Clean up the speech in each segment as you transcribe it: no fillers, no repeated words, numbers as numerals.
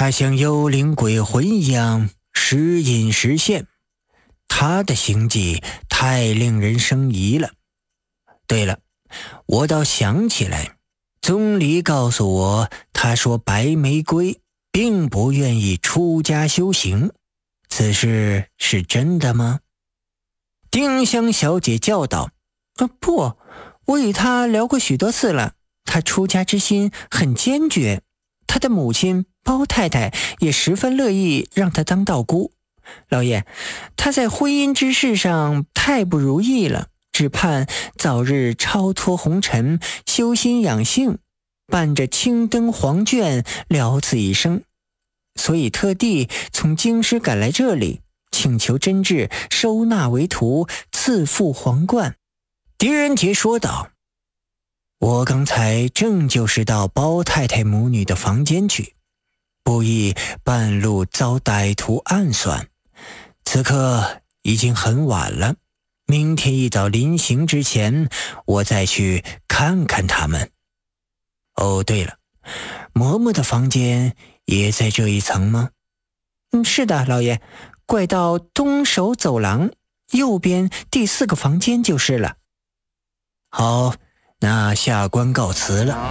他像幽灵鬼魂一样时隐时现，他的行迹太令人生疑了。对了，我倒想起来，宗理告诉我，他说白玫瑰并不愿意出家修行，此事是真的吗？丁香小姐叫道：不，我与他聊过许多次了，他出家之心很坚决，他的母亲包太太也十分乐意让他当道姑。老爷，他在婚姻之事上太不如意了，只盼早日超脱红尘，修心养性，伴着青灯黄卷了此一生，所以特地从京师赶来这里，请求真挚收纳为徒，赐付皇冠。狄仁杰说道：我刚才正就是到包太太母女的房间去，不意半路遭歹徒暗算，此刻已经很晚了，明天一早临行之前，我再去看看他们。哦，对了，嬷嬷的房间也在这一层吗？是的，老爷，拐到东首走廊，右边第4个房间就是了。好，那下官告辞了。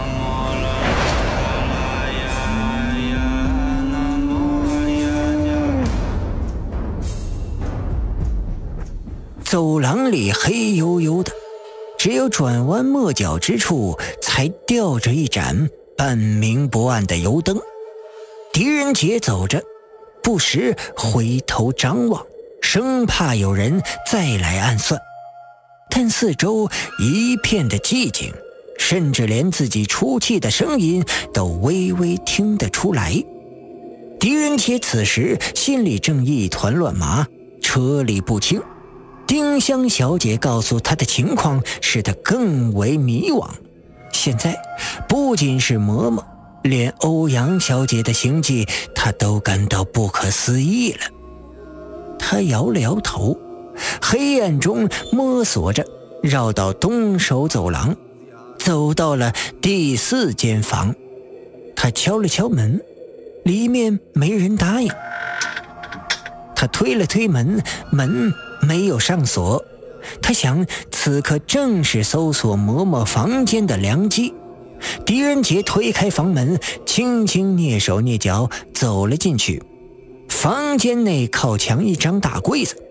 走廊里黑黝黝的，只有转弯抹角之处才吊着一盏半明不暗的油灯。狄仁杰走着，不时回头张望，生怕有人再来暗算。但四周一片的寂静，甚至连自己出气的声音都微微听得出来。狄仁杰此时心里正一团乱麻，车里不清。丁香小姐告诉他的情况使他更为迷惘。现在不仅是嬷嬷，连欧阳小姐的行迹他都感到不可思议了。他摇了摇头，黑暗中摸索着绕到东首走廊，走到了第4间房。他敲了敲门，里面没人答应。他推了推门，门没有上锁。他想，此刻正是搜索嬷嬷房间的良机。狄仁杰推开房门，轻轻蹑手蹑脚走了进去。房间内靠墙一张大柜子，